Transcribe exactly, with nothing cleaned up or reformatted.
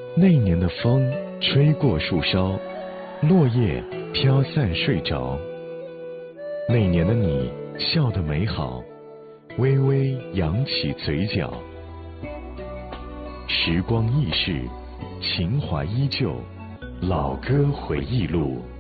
那年的风吹过树梢，落叶飘散睡着。那年的你笑得美好，微微扬起嘴角。时光易逝，情怀依旧，老歌回忆录。